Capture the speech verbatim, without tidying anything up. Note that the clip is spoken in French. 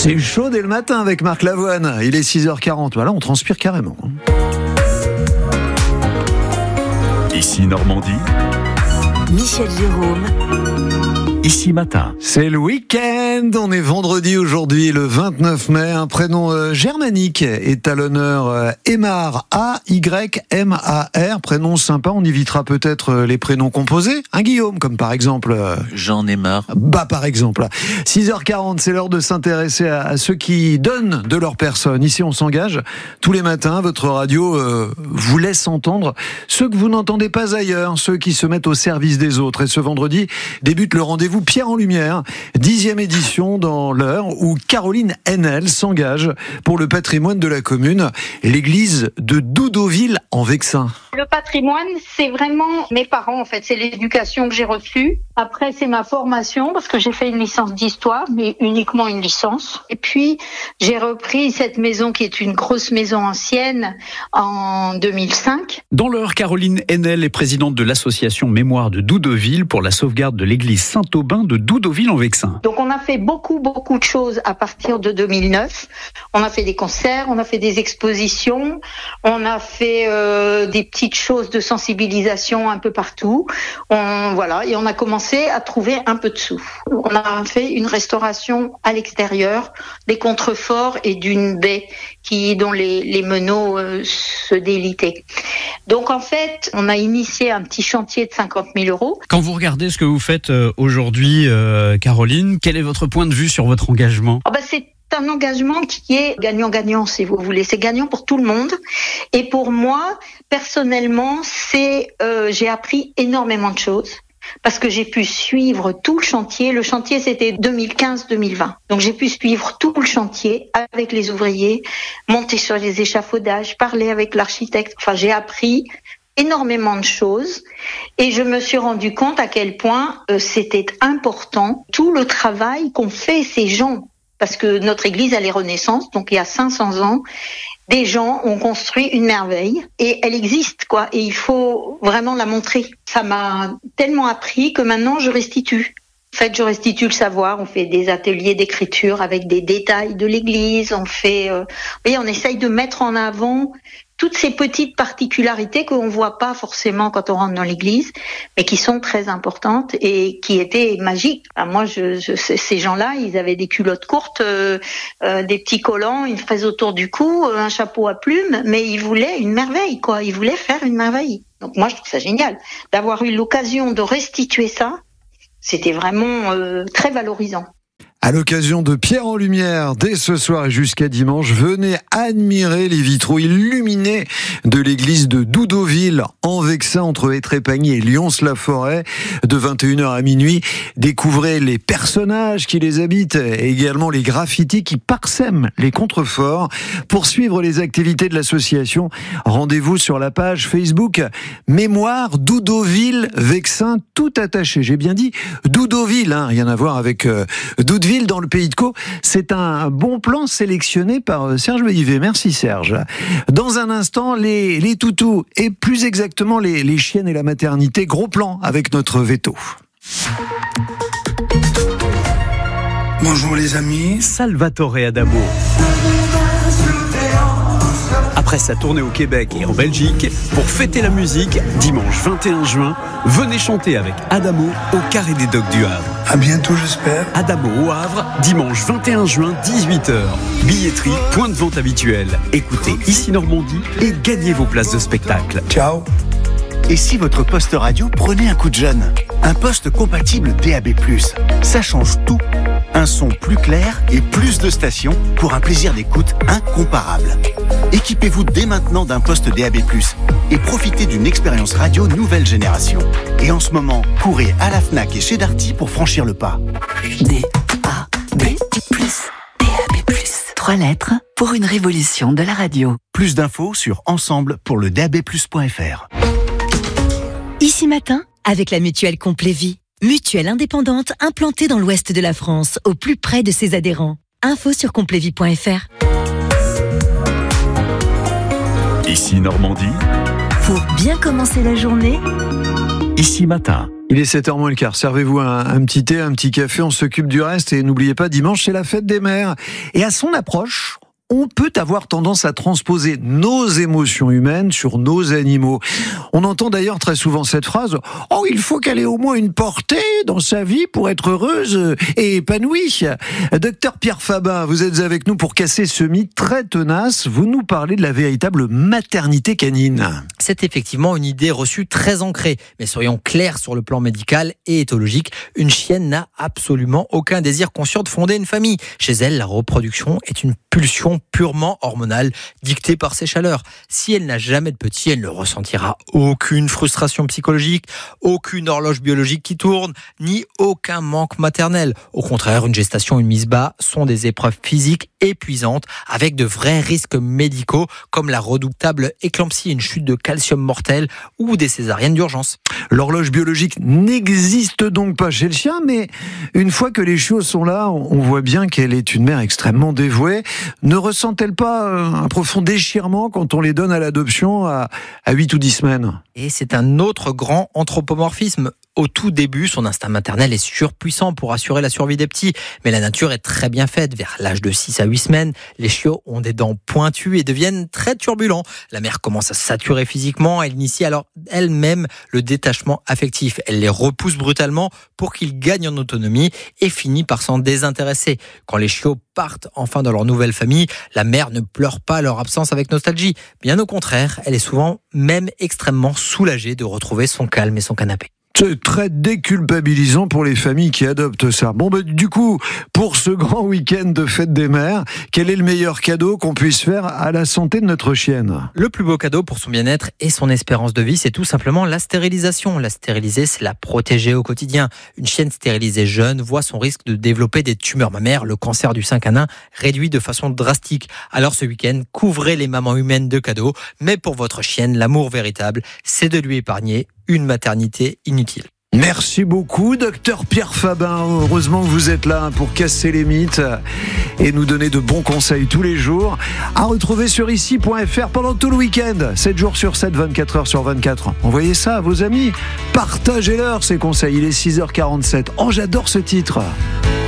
C'est chaud dès le matin avec Marc Lavoine. Il est six heures quarante. Voilà, on transpire carrément. Ici Normandie. Michel Jérôme. Ici Matin. C'est le week-end, on est vendredi aujourd'hui, le vingt-neuf mai. Un prénom euh, germanique est à l'honneur, euh, Aymar, A Y M A R. Prénom sympa, on évitera peut-être euh, les prénoms composés. Un Guillaume, comme par exemple... Euh, Jean Aymar. Bah par exemple. six heures quarante, c'est l'heure de s'intéresser à, à ceux qui donnent de leur personne. Ici, on s'engage tous les matins. Votre radio euh, vous laisse entendre ceux que vous n'entendez pas ailleurs, ceux qui se mettent au service des autres. Et ce vendredi débute le rendez-vous Pierre en Lumière, dixième édition dans l'heure où Caroline Haenel s'engage pour le patrimoine de la commune, l'église de Doudoville en Vexin. Le patrimoine, c'est vraiment mes parents en fait, c'est l'éducation que j'ai reçue. Après, c'est ma formation parce que j'ai fait une licence d'histoire, mais uniquement une licence. Et puis, j'ai repris cette maison qui est une grosse maison ancienne en deux mille cinq. Dans l'heure, Caroline Haenel est présidente de l'association Mémoire de Doudoville pour la sauvegarde de l'église Saint-Aubin de Doudoville en Vexin. Donc, on a fait beaucoup, beaucoup de choses à partir de deux mille neuf. On a fait des concerts, on a fait des expositions, on a fait euh, des petites choses de sensibilisation un peu partout. On, voilà, et on a commencé à trouver un peu de sous. On a fait une restauration à l'extérieur des contreforts et d'une baie qui, dont les, les meneaux euh, se délitaient. Donc en fait, on a initié un petit chantier de cinquante mille euros. Quand vous regardez ce que vous faites aujourd'hui, euh, Caroline, quel est votre point de vue sur votre engagement ? Oh bah c'est un engagement qui est gagnant-gagnant, si vous voulez. C'est gagnant pour tout le monde. Et pour moi, personnellement, c'est euh, j'ai appris énormément de choses. Parce que j'ai pu suivre tout le chantier. Le chantier, c'était deux mille quinze deux mille vingt. Donc, j'ai pu suivre tout le chantier avec les ouvriers, monter sur les échafaudages, parler avec l'architecte. Enfin, j'ai appris énormément de choses et je me suis rendu compte à quel point euh, c'était important tout le travail qu'ont fait ces gens. Parce que notre église, elle est Renaissance, donc il y a cinq cents ans. Des gens ont construit une merveille et elle existe, quoi. Et il faut vraiment la montrer. Ça m'a tellement appris que maintenant je restitue. En fait, je restitue le savoir. On fait des ateliers d'écriture avec des détails de l'église. On fait, euh, vous voyez, on essaye de mettre en avant toutes ces petites particularités qu'on voit pas forcément quand on rentre dans l'église, mais qui sont très importantes et qui étaient magiques. Enfin, moi, je, je, ces gens-là, ils avaient des culottes courtes, euh, euh, des petits collants, une fraise autour du cou, un chapeau à plumes, mais ils voulaient une merveille, quoi. Ils voulaient faire une merveille. Donc moi, je trouve ça génial d'avoir eu l'occasion de restituer ça. C'était vraiment euh, très valorisant. À l'occasion de Pierre en Lumière, dès ce soir et jusqu'à dimanche, venez admirer les vitraux illuminés de l'église de Doudoville en Vexin, entre Étrépagny et Lyons-la-Forêt, de vingt et une heures à minuit. Découvrez les personnages qui les habitent et également les graffitis qui parsèment les contreforts. Pour suivre les activités de l'association, rendez-vous sur la page Facebook Mémoire Doudoville Vexin, tout attaché. J'ai bien dit Doudoville, hein, rien à voir avec euh, Doudeville dans le Pays de Caux. C'est un bon plan sélectionné par Serge Bellivet. Merci Serge. Dans un instant, les, les toutous et plus exactement les, les chiennes et la maternité. Gros plan avec notre veto. Bonjour les amis. Salvatore Adamo. Après sa tournée au Québec et en Belgique, pour fêter la musique, dimanche vingt et un juin, venez chanter avec Adamo au Carré des Docks du Havre. À bientôt, j'espère. Adamo au Havre, dimanche vingt et un juin, dix-huit heures. Billetterie, point de vente habituel. Écoutez Ici Normandie et gagnez vos places de spectacle. Ciao. Et si votre poste radio prenait un coup de jeune ? Un poste compatible D A B plus. Ça change tout. Un son plus clair et plus de stations pour un plaisir d'écoute incomparable. Équipez-vous dès maintenant d'un poste D A B plus et profitez d'une expérience radio nouvelle génération. Et en ce moment, courez à la Fnac et chez Darty pour franchir le pas. D A B plus. D A B plus. Trois lettres pour une révolution de la radio. Plus d'infos sur ensemble pour le D A B plus point F R. Ici Matin, avec la mutuelle Complet Vie. Mutuelle indépendante implantée dans l'ouest de la France, au plus près de ses adhérents. Info sur complet vie point F R. Ici Normandie. Pour bien commencer la journée, Ici Matin. Il est sept heures moins le quart. Servez-vous un, un petit thé, un petit café, on s'occupe du reste. Et n'oubliez pas, dimanche, c'est la fête des mères. Et à son approche, on peut avoir tendance à transposer nos émotions humaines sur nos animaux. On entend d'ailleurs très souvent cette phrase « Oh, il faut qu'elle ait au moins une portée dans sa vie pour être heureuse et épanouie ». Docteur Pierre Fabin, vous êtes avec nous pour casser ce mythe très tenace. Vous nous parlez de la véritable maternité canine. C'est effectivement une idée reçue très ancrée. Mais soyons clairs sur le plan médical et éthologique, une chienne n'a absolument aucun désir conscient de fonder une famille. Chez elle, la reproduction est une pulsion purement hormonale, dictée par ses chaleurs. Si elle n'a jamais de petit, elle ne ressentira aucune frustration psychologique, aucune horloge biologique qui tourne, ni aucun manque maternel. Au contraire, une gestation, une mise bas sont des épreuves physiques épuisantes, avec de vrais risques médicaux, comme la redoutable éclampsie, une chute de calcium mortelle ou des césariennes d'urgence. L'horloge biologique n'existe donc pas chez le chien, mais une fois que les chiots sont là, on voit bien qu'elle est une mère extrêmement dévouée. Ne ressent-elle pas un profond déchirement quand on les donne à l'adoption à, à huit ou dix semaines ? Et c'est un autre grand anthropomorphisme. Au tout début, son instinct maternel est surpuissant pour assurer la survie des petits. Mais la nature est très bien faite. Vers l'âge de six à huit semaines, les chiots ont des dents pointues et deviennent très turbulents. La mère commence à saturer physiquement. Elle initie alors elle-même le détachement affectif. Elle les repousse brutalement pour qu'ils gagnent en autonomie et finit par s'en désintéresser. Quand les chiots partent enfin dans leur nouvelle famille, la mère ne pleure pas leur absence avec nostalgie. Bien au contraire, elle est souvent même extrêmement soulagée de retrouver son calme et son canapé. C'est très déculpabilisant pour les familles qui adoptent ça. Bon, bah, du coup, pour ce grand week-end de fête des mères, quel est le meilleur cadeau qu'on puisse faire à la santé de notre chienne ? Le plus beau cadeau pour son bien-être et son espérance de vie, c'est tout simplement la stérilisation. La stériliser, c'est la protéger au quotidien. Une chienne stérilisée jeune voit son risque de développer des tumeurs mammaires, le cancer du sein canin, réduit de façon drastique. Alors ce week-end, couvrez les mamans humaines de cadeaux. Mais pour votre chienne, l'amour véritable, c'est de lui épargner une maternité inutile. Merci beaucoup, docteur Pierre Fabin. Heureusement que vous êtes là pour casser les mythes et nous donner de bons conseils tous les jours. À retrouver sur ici point f r pendant tout le week-end, sept jours sur sept, vingt-quatre heures sur vingt-quatre. Envoyez ça à vos amis. Partagez-leur ces conseils. Il est six heures quarante-sept. Oh, j'adore ce titre.